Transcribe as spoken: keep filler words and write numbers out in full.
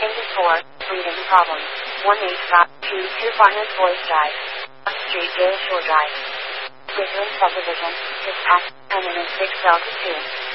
Engine four, breathing problems. one eight five two two Farners Boys Drive. Street, Gale Shore Drive. Bridgeland Subdivision, Dispatch, ten minutes six Delta two.